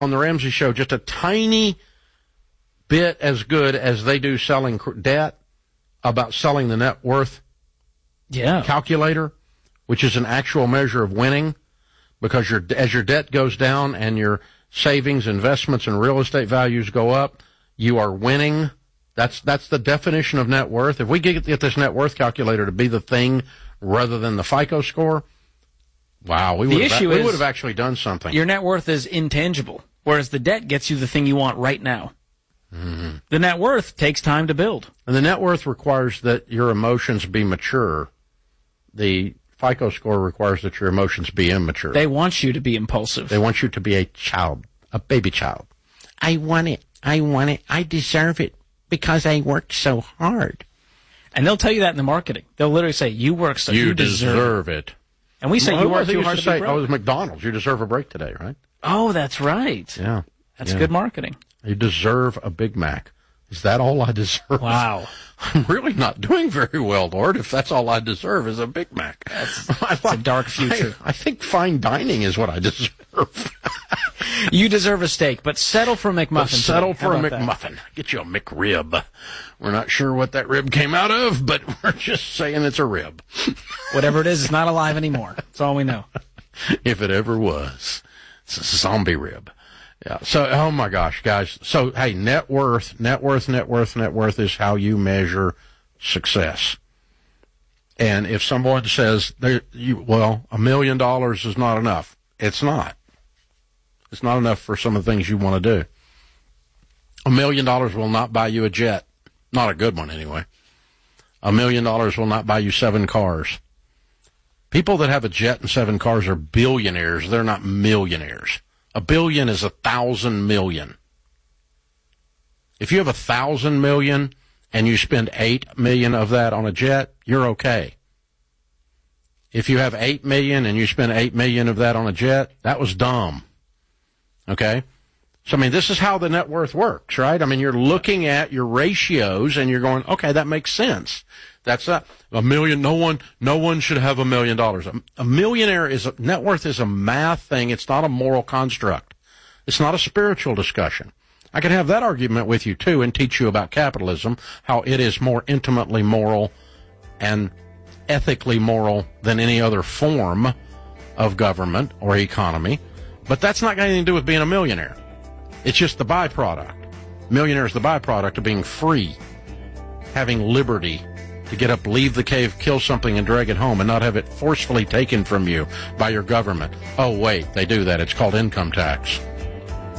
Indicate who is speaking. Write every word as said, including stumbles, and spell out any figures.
Speaker 1: on the Ramsey Show just a tiny bit as good as they do selling debt about selling the net worth
Speaker 2: yeah.
Speaker 1: calculator, which is an actual measure of winning, because your as your debt goes down and your savings, investments, and real estate values go up, you are winning. That's that's the definition of net worth. If we get, get this net worth calculator to be the thing rather than the FICO score, wow, we would have, we would have actually done something.
Speaker 2: Your net worth is intangible, whereas the debt gets you the thing you want right now.
Speaker 1: Mm-hmm.
Speaker 2: The net worth takes time to build.
Speaker 1: And the net worth requires that your emotions be mature. The FICO score requires that your emotions be immature.
Speaker 2: They want you to be impulsive.
Speaker 1: They want you to be a child, a baby child. I want it. I want it. I deserve it because I worked so hard.
Speaker 2: And they'll tell you that in the marketing. They'll literally say, you work so you,
Speaker 1: you
Speaker 2: deserve,
Speaker 1: deserve it. it.
Speaker 2: And we say,
Speaker 1: well,
Speaker 2: you work too hard to,
Speaker 1: to say,
Speaker 2: be broke.
Speaker 1: Oh, it was McDonald's. You deserve a break today, right?
Speaker 2: Oh, that's right.
Speaker 1: Yeah.
Speaker 2: That's
Speaker 1: yeah.
Speaker 2: good marketing.
Speaker 1: You deserve a Big Mac. Is that all I deserve?
Speaker 2: Wow.
Speaker 1: I'm really not doing very well, Lord, if that's all I deserve is a Big Mac.
Speaker 2: That's, that's a dark future.
Speaker 1: I, I think fine dining is what I deserve.
Speaker 2: You deserve a steak, but settle for a McMuffin.
Speaker 1: But settle
Speaker 2: today.
Speaker 1: for a McMuffin. That? Get you a McRib. We're not sure what that rib came out of, but we're just saying it's a rib.
Speaker 2: Whatever it is, it's not alive anymore. That's all we know.
Speaker 1: If it ever was. It's a zombie rib. Yeah. So, oh my gosh, guys. So, hey, net worth, net worth, net worth, net worth is how you measure success. And if someone says, you, well, a million dollars is not enough, it's not. It's not enough for some of the things you want to do. A million dollars will not buy you a jet. Not a good one, anyway. A million dollars will not buy you seven cars. People that have a jet and seven cars are billionaires. They're not millionaires. A billion is a thousand million. If you have a thousand million and you spend eight million of that on a jet, you're okay. If you have eight million and you spend eight million of that on a jet, that was dumb. Okay? So, I mean, this is how the net worth works, right? I mean, you're looking at your ratios and you're going, okay, that makes sense. That's a, a million. No one, no one should have a million dollars. A, a millionaire is a, net worth is a math thing. It's not a moral construct. It's not a spiritual discussion. I could have that argument with you too and teach you about capitalism, how it is more intimately moral and ethically moral than any other form of government or economy. But that's not got anything to do with being a millionaire. It's just the byproduct. Millionaire is the byproduct of being free, having liberty to get up, leave the cave, kill something, and drag it home, and not have it forcefully taken from you by your government. Oh, wait, they do that. It's called income tax.